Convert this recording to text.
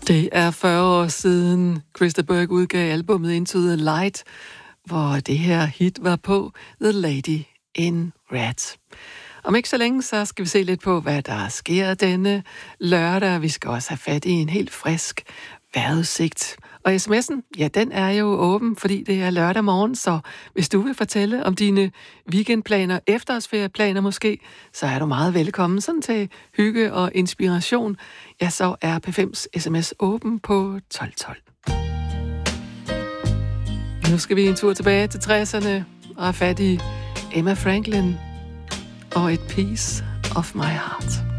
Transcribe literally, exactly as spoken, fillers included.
Det er fyrre år siden Chris de Burgh udgav albumet Into the Light, hvor det her hit var på, The Lady in Red. Om ikke så længe, så skal vi se lidt på, hvad der sker denne lørdag. Vi skal også have fat i en helt frisk vejrudsigt. Og sms'en, ja, den er jo åben, fordi det er lørdag morgen, så hvis du vil fortælle om dine weekendplaner, efterårsferieplaner måske, så er du meget velkommen sådan til hygge og inspiration. Ja, så er P fems sms åben på tolv tolv. Nu skal vi en tur tilbage til tresserne og have fat i Emma Franklin og Et Piece of My Heart.